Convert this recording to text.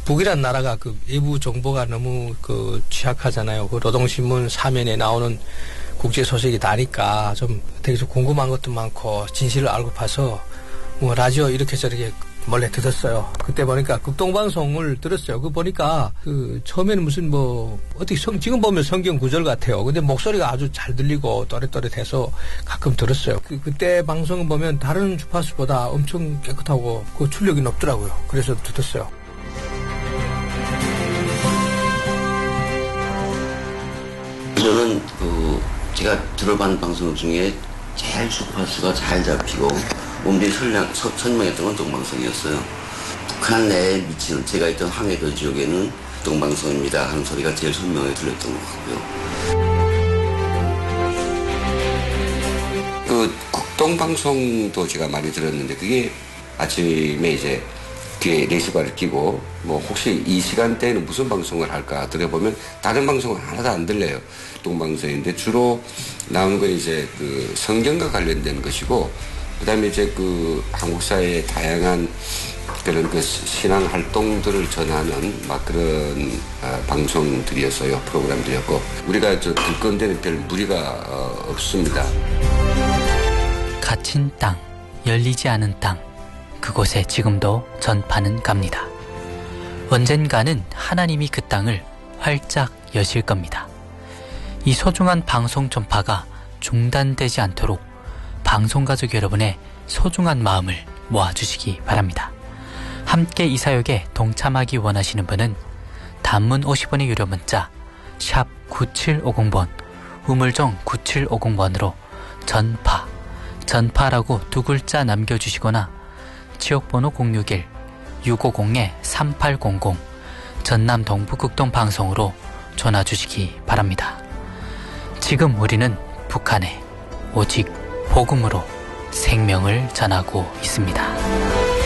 북이란 나라가 그 외부 정보가 너무 취약하잖아요. 그 노동신문 사면에 나오는 국제 소식이 나니까 좀 되게 좀 궁금한 것도 많고 진실을 알고 파서 뭐 라디오 이렇게 저렇게 몰래 들었어요. 그때 보니까 극동방송을 들었어요. 그 보니까 처음에는 무슨 어떻게 지금 보면 성경 구절 같아요. 근데 목소리가 아주 잘 들리고 또렷또렷해서 가끔 들었어요. 그때 방송을 보면 다른 주파수보다 엄청 깨끗하고 그 출력이 높더라고요. 그래서 듣었어요. 저는 제가 들어본 방송 중에 제일 주파수가 잘 잡히고 몸들이 선명했던 건 동방송이었어요. 북한 내에 미치는 제가 있던 항해도 지역에는 동방송입니다 하는 소리가 제일 선명하게 들렸던 것 같고요. 국동방송도 제가 많이 들었는데 그게 아침에 이제 귀에 레시바를 끼고 혹시 이 시간대에는 무슨 방송을 할까 들어보면 다른 방송은 하나도 안 들려요. 동방송인데 주로 나오는 건 이제 성경과 관련된 것이고 그다음에 이제 한국 사회의 다양한 그런 신앙 활동들을 전하는 그런 방송들이었어요. 프로그램들이었고 우리가 들 건데는 별 무리가 없습니다. 갇힌 땅, 열리지 않은 땅, 그곳에 지금도 전파는 갑니다. 언젠가는 하나님이 그 땅을 활짝 여실 겁니다. 이 소중한 방송 전파가 중단되지 않도록 방송가족 여러분의 소중한 마음을 모아주시기 바랍니다. 함께 이 사역에 동참하기 원하시는 분은 단문 50원의 유료 문자 샵 9750번 우물정 9750번으로 전파라고 두 글자 남겨주시거나 지역번호 061-650-3800 전남 동부극동방송으로 전화주시기 바랍니다. 지금 우리는 북한에 오직 복음으로 생명을 전하고 있습니다.